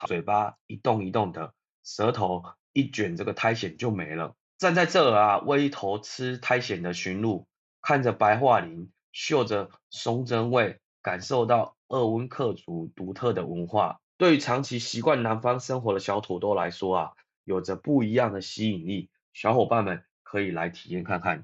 嘴巴一动一动的，舌头一卷，这个苔藓就没了。站在这儿啊，喂一头吃苔藓的驯鹿，看着白桦林，嗅着松针味，感受到鄂温克族独特的文化，对于长期习惯南方生活的小土豆来说啊，有着不一样的吸引力。小伙伴们可以来体验看看。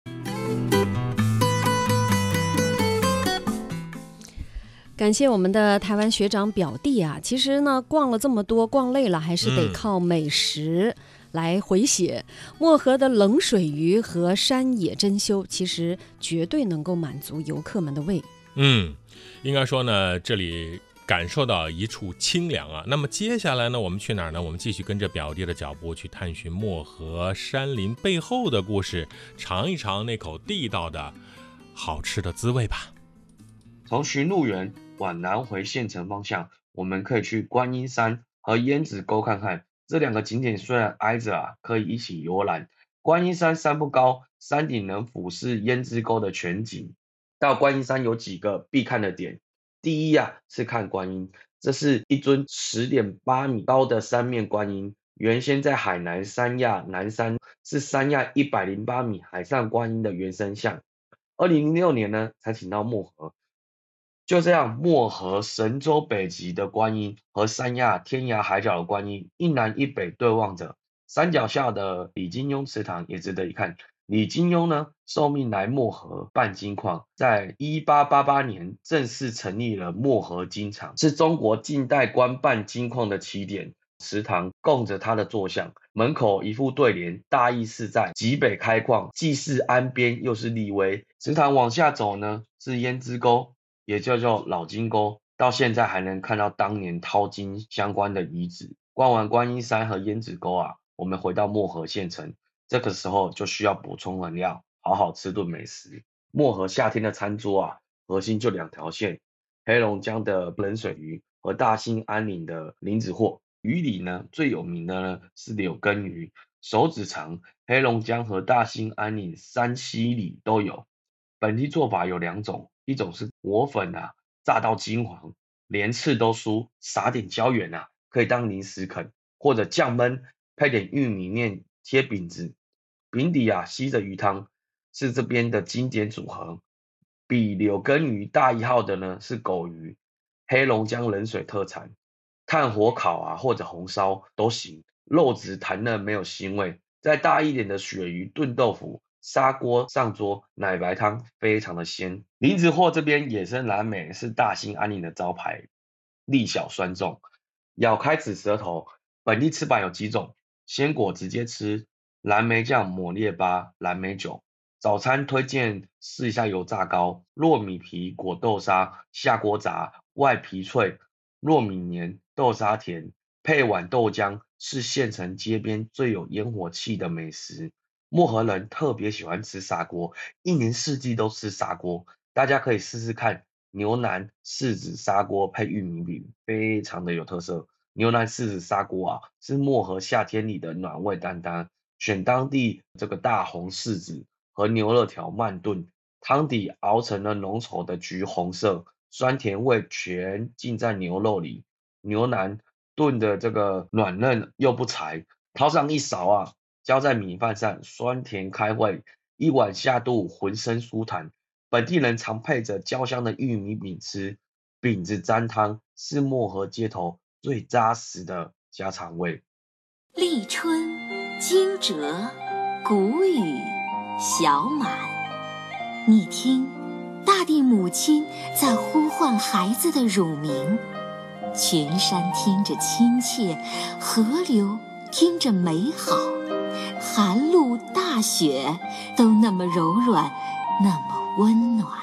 感谢我们的台湾学长表弟啊！其实呢，逛了这么多，逛累了还是得靠美食来回血。漠河的冷水鱼和山野珍馐，其实绝对能够满足游客们的胃。 应该说呢，这里感受到一处清凉啊。那么接下来呢，我们去哪儿呢？我们继续跟着表弟的脚步去探寻漠河山林背后的故事，尝一尝那口地道的好吃的滋味吧。 从驯鹿园往南回县城方向，我们可以去观音山和胭脂沟看看。这两个景点虽然挨着啊，可以一起游览。观音山山不高，山顶能俯视胭脂沟的全景。到观音山有几个必看的点，第一啊是看观音，这是一尊10.8米高的三面观音，原先在海南三亚南山，是三亚108米海上观音的原生像。2006年呢才请到漠河。就这样，漠河神州北极的观音和三亚天涯海角的观音，一南一北对望着。山脚下的李金庸祠堂也值得一看。李金庸呢，受命来漠河办金矿，在1888年正式成立了漠河金厂，是中国近代官办金矿的起点。祠堂供着他的坐像，门口一副对联，大意是在极北开矿，既是安边又是立威。祠堂往下走呢，是胭脂沟，也叫做老金沟，到现在还能看到当年淘金相关的遗址。逛完观音山和胭脂沟啊，我们回到漠河县城，这个时候就需要补充能量，好好吃顿美食。漠河夏天的餐桌啊，核心就2条线：黑龙江的冷水鱼和大兴安岭的林子货。鱼里呢，最有名的呢是柳根鱼，手指长，黑龙江和大兴安岭、山西里都有。本地做法有2种，一种是裹粉啊，炸到金黄，连刺都酥，撒点椒盐啊，可以当零食啃，或者酱焖，配点玉米面贴饼子，饼底啊吸着鱼汤，是这边的经典组合。比柳根鱼大1号的呢是狗鱼，黑龙江冷水特产。炭火烤啊，或者红烧都行，肉质弹嫩没有腥味。再大一点的鳕鱼炖豆腐，砂锅上桌，奶白汤非常的鲜。林子货这边野生蓝莓是大兴安岭的招牌，粒小酸重，咬开紫舌头。本地吃法有几种，鲜果直接吃，蓝莓酱抹列巴，蓝莓酒。早餐推荐试一下油炸糕，糯米皮裹豆沙，下锅炸，外皮脆，糯米黏，豆沙甜，配碗豆浆，是县城街边最有烟火气的美食。漠河人特别喜欢吃砂锅，一年四季都吃砂锅，大家可以试试看牛腩柿子砂锅配玉米饼，非常的有特色。牛腩柿子砂锅啊，是漠河夏天里的暖胃担当，选当地这个大红柿子和牛肉条慢炖，汤底熬成了浓稠的橘红色，酸甜味全浸在牛肉里。牛腩炖的这个软嫩又不柴，掏上一勺啊，浇在米饭上，酸甜开胃，一碗下肚浑身舒坦。本地人常配着焦香的玉米饼吃，饼子沾汤，是漠河街头最扎实的家常味。 立春惊蛰，谷雨小满，你听，大地母亲在呼唤孩子的乳名，群山听着亲切，河流听着美好，寒露大雪都那么柔软，那么温暖。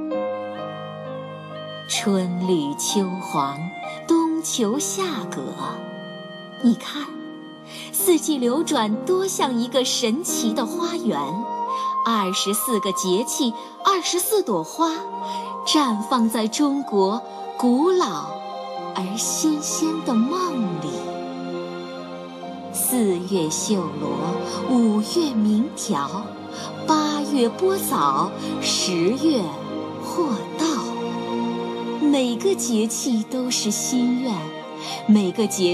春绿秋黄，冬秋夏葛，你看，四季流转多像一个神奇的花园，24个节气，24朵花，绽放在中国古老而新鲜的梦里。4月绣罗，5月鸣条，8月播枣，10月获稻。每个节气都是心愿， 每个节